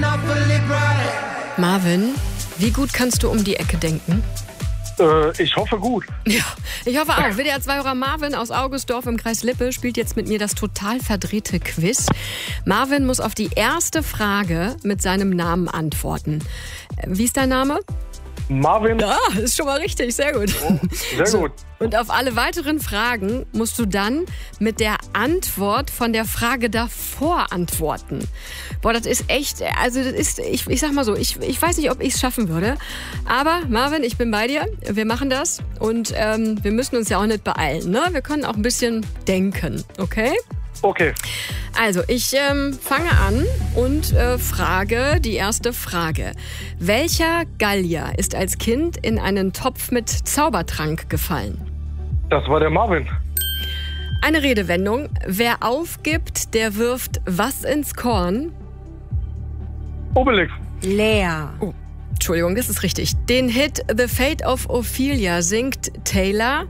Marvin, wie gut kannst du um die Ecke denken? Ich hoffe gut. Ja, ich hoffe auch. WDR 2-Hörer Marvin aus Augustdorf im Kreis Lippe spielt jetzt mit mir das total verdrehte Quiz. Marvin muss auf die erste Frage mit seinem Namen antworten. Wie ist dein Name? Marvin. Ja, ist schon mal richtig. Sehr gut. Oh, sehr gut. Und auf alle weiteren Fragen musst du dann mit der Antwort von der Frage davor antworten. Boah, das ist echt, also das ist, ich sag mal so, ich weiß nicht, ob ich es schaffen würde. Aber Marvin, ich bin bei dir. Wir machen das. Und wir müssen uns ja auch nicht beeilen, ne? Wir können auch ein bisschen denken, okay? Okay. Also, ich fange an und frage die erste Frage. Welcher Gallier ist als Kind in einen Topf mit Zaubertrank gefallen? Das war der Marvin. Eine Redewendung. Wer aufgibt, der wirft was ins Korn? Obelix. Leer. Oh, Entschuldigung, das ist richtig. Den Hit The Fate of Ophelia singt Taylor.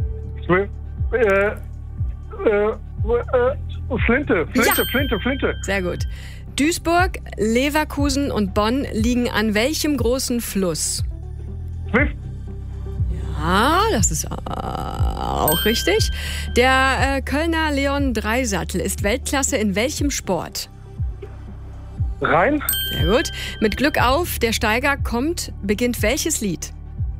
Flinte. Ja. Flinte. Sehr gut. Duisburg, Leverkusen und Bonn liegen an welchem großen Fluss? Swift. Ah, das ist auch richtig. Der Kölner Leon Dreisattel ist Weltklasse in welchem Sport? Rhein. Sehr gut. Mit Glück auf, der Steiger kommt, beginnt welches Lied?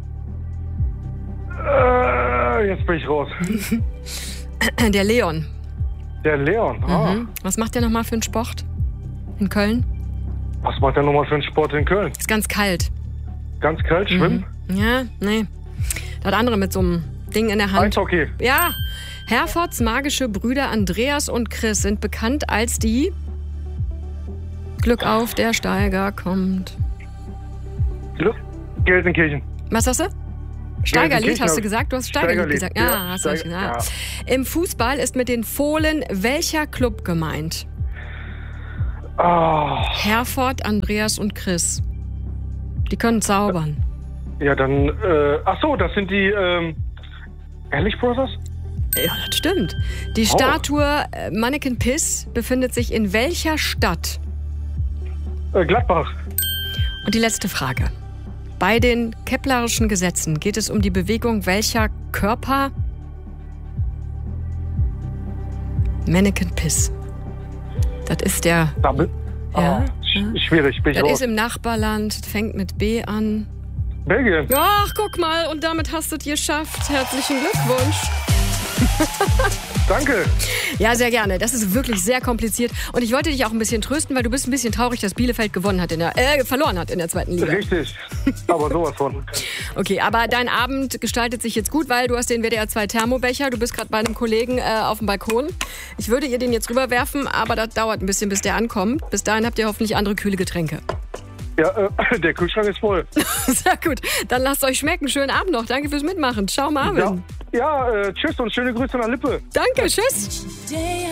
Jetzt bin ich raus. Der Leon. Der Leon. Ah. Was macht der nochmal für einen Sport in Köln? Was macht der nochmal für einen Sport in Köln? Ist ganz kalt. Ganz kalt, schwimmen? Ja, nee. Das andere mit so einem Ding in der Hand. Eishockey. Ja. Herfords magische Brüder Andreas und Chris sind bekannt als die... Glück auf, der Steiger kommt. Gelsenkirchen. Was hast du? Steigerlied hast du gesagt? Du hast Steigerlied Steigerlied, gesagt. ja. Hast du gesagt. Ja. Im Fußball ist mit den Fohlen welcher Club gemeint? Ah, Herford, Andreas und Chris. Die können zaubern. ja, dann, ach so, das sind die, Ehrlich Brothers? Ja, das stimmt. Die Statue Manneken Pis befindet sich in welcher Stadt? Gladbach. Und die letzte Frage. Bei den Keplerischen Gesetzen geht es um die Bewegung welcher Körper? Manneken Pis. Das ist der... Double? Ja, Schwierig, bin ich Das raus. ist im Nachbarland, fängt mit B an. Belgien. Ach, guck mal, und damit hast du es geschafft. Herzlichen Glückwunsch. Danke. Ja, sehr gerne. Das ist wirklich sehr kompliziert. Und ich wollte dich auch ein bisschen trösten, weil du bist ein bisschen traurig, dass Bielefeld verloren hat in der zweiten Liga. Richtig. Aber sowas von. Okay, aber dein Abend gestaltet sich jetzt gut, weil du hast den WDR 2 Thermobecher. Du bist gerade bei einem Kollegen auf dem Balkon. Ich würde ihr den jetzt rüberwerfen, aber das dauert ein bisschen, bis der ankommt. Bis dahin habt ihr hoffentlich andere kühle Getränke. Ja, der Kühlschrank ist voll. Sehr gut. Dann lasst euch schmecken. Schönen Abend noch. Danke fürs Mitmachen. Ciao, Marvin. Ja, tschüss und schöne Grüße nach Lippe. Danke, tschüss.